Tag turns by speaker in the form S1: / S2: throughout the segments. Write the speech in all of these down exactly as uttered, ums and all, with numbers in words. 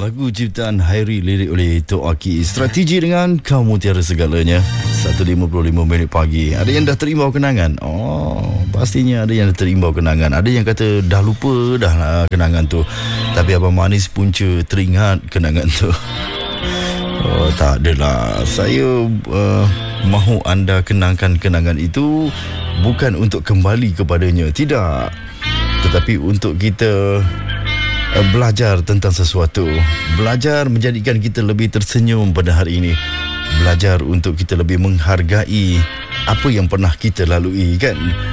S1: lagu ciptaan Hairi, lirik oleh Tok Aki. Strategi dengan kau mutiara segalanya. satu lima puluh lima minit pagi. Ada yang dah terimbau kenangan? Oh, pastinya ada yang dah terimbau kenangan. Ada yang kata dah lupa dah lah kenangan tu. Tapi Abang Manis punca teringat kenangan tu. Oh, tak adalah. Saya uh, mahu anda kenangkan kenangan itu bukan untuk kembali kepadanya. Tidak. Tetapi untuk kita belajar tentang sesuatu, belajar menjadikan kita lebih tersenyum pada hari ini, belajar untuk kita lebih menghargai apa yang pernah kita lalui, kan?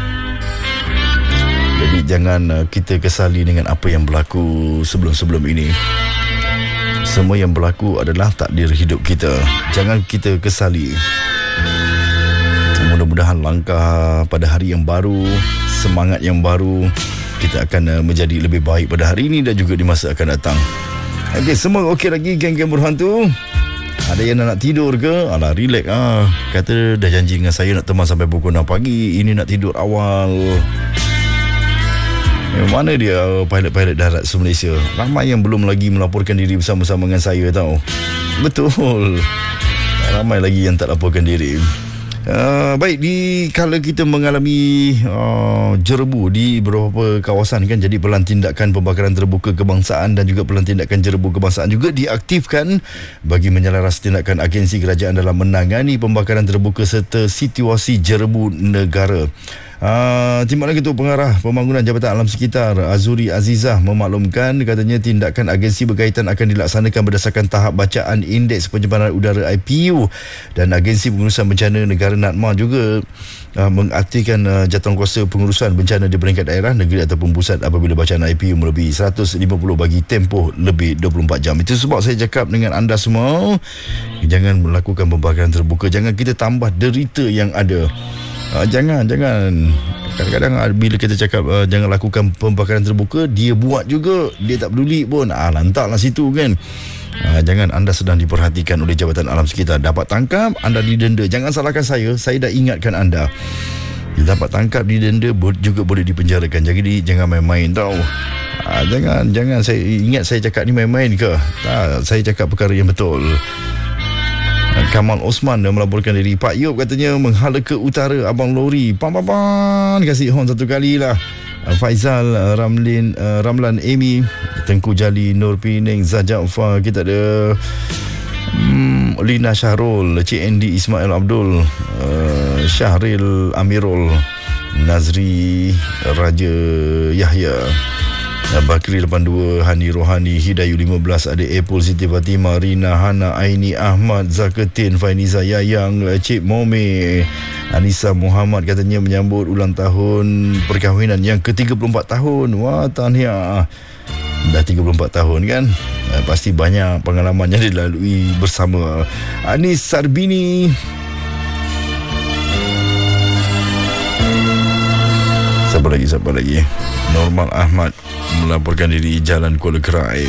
S1: Jadi jangan kita kesali dengan apa yang berlaku sebelum-sebelum ini. Semua yang berlaku adalah takdir hidup kita. Jangan kita kesali. Mudah-mudahan langkah pada hari yang baru, semangat yang baru, kita akan uh, menjadi lebih baik pada hari ini dan juga di masa akan datang. Okey, semua okey lagi geng-geng berhantu? Ada yang nak tidur ke? Alah, relax ah. Kata dah janji dengan saya nak teman sampai pukul enam pagi. Ini nak tidur awal. Eh, mana dia pilot-pilot darat se-Malaysia? Ramai yang belum lagi melaporkan diri bersama-sama dengan saya tau. Betul. Ramai lagi yang tak laporkan diri. Uh, baik, di kala kita mengalami uh, jerebu di beberapa kawasan, kan, jadi pelan tindakan pembakaran terbuka kebangsaan dan juga pelan tindakan jerebu kebangsaan juga diaktifkan bagi menyelaras tindakan agensi kerajaan dalam menangani pembakaran terbuka serta situasi jerebu negara. Uh, Timbalan Ketua Pengarah Pembangunan Jabatan Alam Sekitar Azuri Azizah memaklumkan, katanya tindakan agensi berkaitan akan dilaksanakan berdasarkan tahap bacaan Indeks Pencemaran Udara I P U, dan Agensi Pengurusan Bencana Negara NADMA juga uh, mengaktifkan uh, jawatankuasa pengurusan bencana di peringkat daerah, negeri ataupun pusat apabila bacaan I P U melebihi seratus lima puluh bagi tempoh lebih dua puluh empat jam. Itu sebab saya cakap dengan anda semua, jangan melakukan pembakaran terbuka, jangan kita tambah derita yang ada. Uh, jangan, jangan. Kadang-kadang uh, bila kita cakap uh, jangan lakukan pembakaran terbuka, dia buat juga, dia tak peduli pun. Ah, lantaklah situ, kan. Uh, jangan, anda sedang diperhatikan oleh Jabatan Alam Sekitar. Dapat tangkap, anda didenda. Jangan salahkan saya, saya dah ingatkan anda. Dia dapat tangkap, didenda, juga boleh dipenjarakan. Jadi jangan main-main tau. Uh, jangan, jangan. Saya ingat saya cakap ni main-main ke? Tak, saya cakap perkara yang betul. Kamal Osman dah melaporkan diri. Pak Yop katanya menghala ke utara Abang Lori. Pam-pam-pam, kasih horn satu kali lah. Faizal, Ramlin, uh, Ramlan Amy, Tengku Jali, Nur Pining, Zajafar. Kita ada um, Lina Syahrul, Cik Andy Ismail Abdul, uh, Syahril Amirul, Nazri Raja Yahya, Bakri lapan dua, Hani Rohani, Hidayu lima belas, ada Apple, Siti Fatimah, Rina, Hana, Aini, Ahmad, Zakatin, Fainiza Yayang, Cik Momi, Anissa Muhammad katanya menyambut ulang tahun perkahwinan yang ke tiga puluh empat tahun. Wah, tahniah. Dah tiga puluh empat tahun, kan? Pasti banyak pengalaman yang dilalui bersama. Anis Sarbini, siapa lagi, siapa lagi? Normal Ahmad melaporkan diri Jalan Kuala Kerai.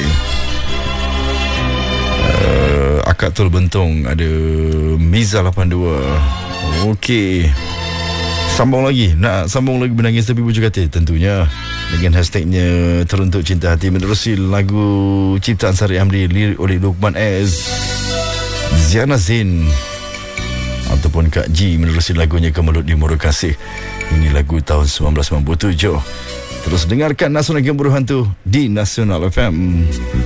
S1: uh, Akatul Bentong, ada Miza lapan dua. Okey, sambung lagi. Nak sambung lagi Menangis Tepi Pucuk Hati? Tentunya dengan hashtagnya Teruntuk Cinta Hati, menerusi lagu ciptaan Sari Hamdi, lirik oleh Luqman S, Ziana Zain ataupun Kak Ji, menerusi lagunya Kemelut di Murah Kasih. Ini lagu tahun sembilan belas sembilan puluh tujuh. Terus dengarkan Nasional Game Berhantu di Nasional F M.